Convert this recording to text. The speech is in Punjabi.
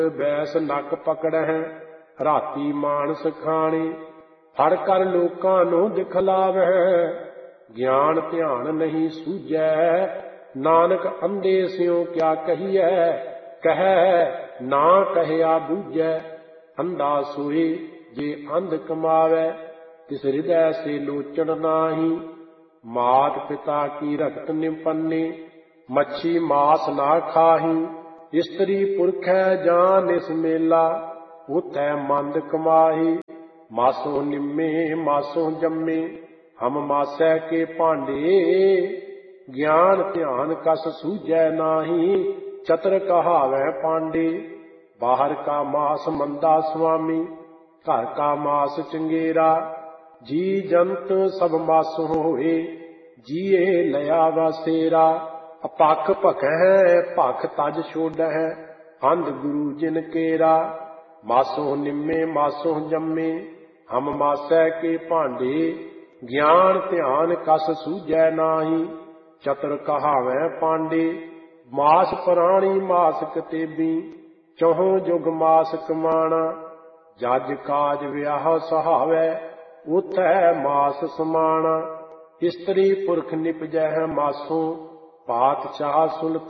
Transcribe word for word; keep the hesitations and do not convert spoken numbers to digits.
ਬੈਸ ਨੱਕ ਪਕੜਹਿ ਰਾਤੀ ਮਾਨਸ ਖਾਣੀ। ਫੜ ਕਰ ਲੋਕਾਂ ਨੂੰ ਦਿਖਲਾਵਹਿ ਗਿਆਨ ਧਿਆਨ ਨਹੀਂ ਸੂਝੈ। ਨਾਨਕ ਅੰਧੇ ਸਿਉ ਕਿਆ ਕਹੀਐ ਕਹਿ ਨਾ ਕਹਿਆ ਬੂਝੈ। ਅੰਧਾ ਸੋਏ ਜੇ ਅੰਧ ਕਮਾਵੈ ਤਿਸ ਹਿਰਦੈ ਸੇ ਲੋਚਨ ਨਾਹੀ। ਮਾਤ ਪਿਤਾ ਕੀ ਰਖਤ ਨਿਪੰਨੇ ਮੱਛੀ ਮਾਸ ਨਾ ਖਾਹੀ। ਇਸਤਰੀ ਪੁਰਖੈ ਜਾਂ ਨਿਸ ਮੇਲਾ ਉਥੈ ਮੰਦ ਕਮਾਹੀ। ਮਾਸੋ ਨਿੰਮੇ ਮਾਸੋ ਜੰਮੇ ਹਮ ਮਾਸੈ ਕੇ ਭਾਂਡੇ। ਗਿਆਨ ਧਿਆਨ ਕਸ ਸੂਝੈ ਨਾਹੀ ਚਤਰ ਕਹਾਵੈ ਪਾਂਡੇ। ਬਾਹਰ ਕਾ ਮਾਸ ਮੰਦਾ ਸੁਆਮੀ ਘਰ ਕਾ ਮਾਸ ਚੰਗੇਰਾ। ਜੀ ਜੰਤ ਸਭ ਮਾਸੁ ਹੋਏ ਜੀਏ ਲਿਆ ਵਾਸੇਰਾ। ਅਪੱਖ ਭਖੈ ਭਖ ਤਜ ਛੋਡਹਿ ਅੰਧ ਗੁਰੂ ਜਿਨ ਕੇਰਾ। ਮਾਸੋ ਨਿੰਮੇ ਮਾਸੋ ਜੰਮੇ ਹਮ ਮਾਸੈ ਕੇ ਭਾਂਡੇ। ਗਿਆਨ ਧਿਆਨ ਕਸ ਸੂਝੈ ਨਾਹੀ ਚਤੁਰ ਕਹਾਵੈ ਪਾਂਡੇ। ਮਾਸ ਪ੍ਰਾਣੀ ਮਾਸ ਕਤੇਬੀ ਚਹੁ ਜੁਗ ਮਾਸ ਕਮਾਣਾ। ਜਜ ਕਾਜ ਵਿਆਹ ਸਹਾਵੈ ਉਥੈ ਮਾਸ ਸਮਾਣਾ। ਇਸਤਰੀ ਪੁਰਖ ਨਿਪਜੈ ਮਾਸੋਂ ਪਾਤਸ਼ਾਹ ਸੁਲਤਾਨ।